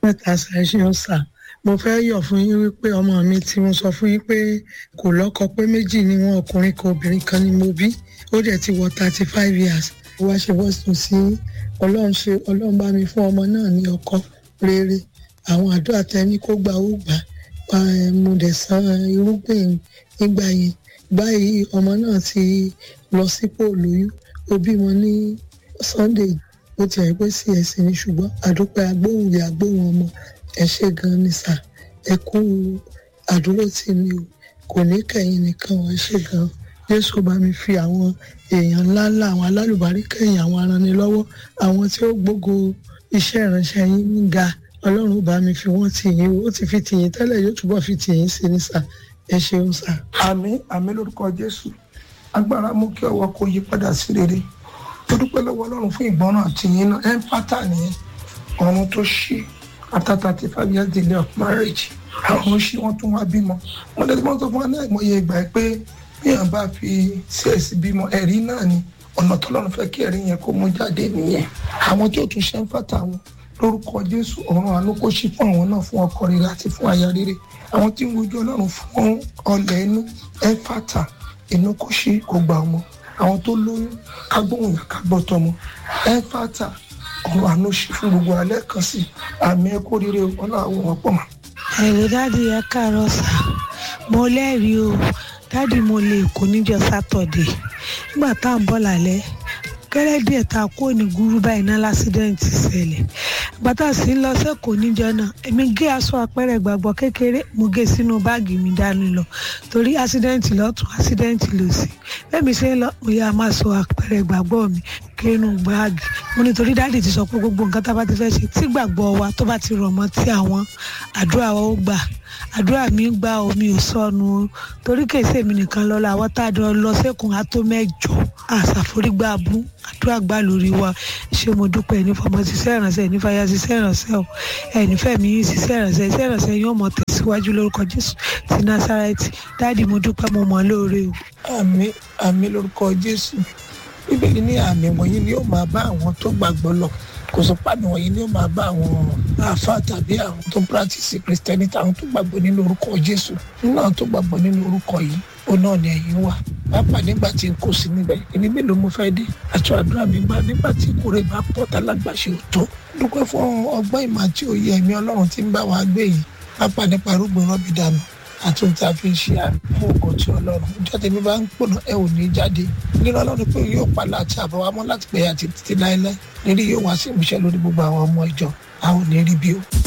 mẹ́ta ṣàìṣe sà. Mo fẹ́ yọ̀ fún yín wípé ọmọ mi tí mo sọ fún yín pé kò lọ́kọ pé méjì ni wọ́n, ọkùnrin kan obìnrin kan ni mo bí. Ó dẹ̀ ti wọ 35 years. Wá ṣe bọ́sùn sí Ọlọ́run bá mi fún ọmọ náà ní ọkọ rere. Àwọn àdúrà tẹ́ni kó gbà ó gbà. Mo dẹ̀ san irúgbìn nígbà yẹn. Báyìí ọmọ náà ti lọ sípò lóyún. Ó bímọ ní Sunday. Ó ti ẹ̀ pé CS ni ṣùgbọ́n àdúpẹ́ agbóhùn ìyá agbóhùn ọmọ. Ẹ ṣé gan ni sà. Ẹ kú àdúró tì mí o. Kò ní kẹ̀yìn nìkan o. Ẹ ṣé gan. Jésù bá mi fi àwọn èèyàn ńláńlá, àwọn alálùbáríkà èèyàn, àwọn aranilọ́wọ́, àwọn tí ó gbógo iṣẹ́ ìránṣẹ́ yín ń ga. Ọlọ́run bá mi fi wọ́n tì yín o. Ó ti fi tì yín tẹ́lẹ̀, yóò túbọ̀ fi tì yín sí ni sà. Ẹ ṣeun sà. Àmín àmín lórúkọ Jésù. Agbára mú kí ọwọ́ kó yí padà sí rere. Mo dúpẹ́ lọ́wọ́ Ọlọ́run fún ìgbọ́ràn àti yín náà. Ẹ ń pátá nìyẹn. Ọ̀run tó ṣí after 35 years delay of marriage. Àwọn ṣí wọ́n tún wá bímọ. Wọ́n dẹ̀ tí wọ́n sọ fún wa náà ìmọ̀ye ìgbà pé bí èèyàn bá fi CS bímọ ẹ̀rí náà ni ọ̀nà tọ́lọ́run fẹ́ kí ẹ̀rí yẹn kó mú jáde nìyẹn. Àwọn tí ó tún ṣe ń fàtà wọn lórúkọ Jésù, ọ̀run àánú kó ṣí fún àwọn náà fún ọkọ rere àti fún aya rere. Àwọn tí ń wojú Ọlọ́run fún ọlẹ̀ inú ẹ̀ fàtà inú kó ṣí kó gbà ọmọ. Àwọn tó lóyún kágbóhùn yà kágbọ́tọ̀ ọmọ ẹ̀ fàtà ọ̀run àánú ṣí fún gbogbo alẹ́ kan sí. Àmì ẹ kó rere Ọlọ́run wọn pọ̀ mọ́. Ẹ̀rọ dáàdi ẹ káàárọ̀ sà. Mo lẹ́rìí o. Dáàdi mo lè kó níjọ́ Sátọ̀dé. Nígbà tá à ń bọ̀ lálẹ́ gẹ́lẹ́ díẹ̀ tá a kó ní gúrú báyìí náà lásídẹ́ǹtì ṣẹlẹ̀. Ìgbà tá a sì ń lọ sẹ́kọ̀ọ́ níjọ́ náà èmi gé aṣọ àpẹẹrẹ ìgbàgbọ́ kékeré mo gé sínú báàgì mi dání lọ torí ásídẹ́ǹtì lọ́tún ásídẹ́ǹtì lòsì. Bẹ́ẹ̀ mi ṣe ń lọ mo yá máa sọ àpẹẹrẹ ìgbàgbọ́ mi kínú báàgì. Mo nítorí dáàdì ti sọ pé gbogbo nǹkan tá a bá ti fẹ́ ṣe tí gbàgbọ́ wa tó bá ti rọ̀ mọ́ tí àwọn àdúrà wa ó gbà. Àdúrà mi gbà omi ò sọnù torí kèsè mi nìkan lọ làwọn tá a jọ lọ sẹ́kùn á tó 8 àṣàforígbà bú àdúrà gbà lórí wa. Ṣé mo dúpẹ́ ní fọmọ ṣiṣẹ́ ìrànṣẹ́ ní fàyà ṣiṣẹ́ ìrànṣẹ́ o ẹni fẹ́mi yín ṣiṣẹ́ ìrànṣẹ́ yóò mọ̀ tẹ̀síwájú lórúkọ Jésù ti Násárẹ́tì. Dáàdì mo dúpẹ́ mo mọ̀ lóore o. Àmín àmín lórúkọ Jésù. Bíbélì ní àmì wọ̀nyí ni yóò máa bá àwọn tó gbàgbọ́ lọ. Kò sọ pé àmì wọ̀nyí ni yóò máa bá àwọn àáfàá tàbí àwọn tó practice Christianity, àwọn tó gbàgbọ́ nínú orúkọ Jésù. Nínú àwọn tó gbàgbọ́ nínú orúkọ yìí ó náà ni ẹ̀yin wà. Pápá nígbà tí n kò sí níbẹ̀ èmi mélòó mo fẹ́ dé àti àdúrà mi gbà nígbà tí ìkórè bá pọ̀ tálágbàṣe ò tó. Dúpẹ́ fún ọgbọ́n ìmọ̀ àti òye ẹ̀mí Ọlọ́run tí ń bá wa gbé yìí. Pápá nípa irúgbìn rọ́bì dànù àti ohun tí a fi ń ṣe àmì ògo tí Ọlọ́run. Ìjọ tèmi bá ń pònà ẹ ò ní jáde. Nínú Ọlọ́run pé yóò pàlà àti àbọ̀ wa mọ́ láti pẹ́ àti títí láéláé. Nírí yóò wá sí ìmúṣẹ lórí gbogbo àwọn ọmọ ìjọ. A ò ní rí bí o.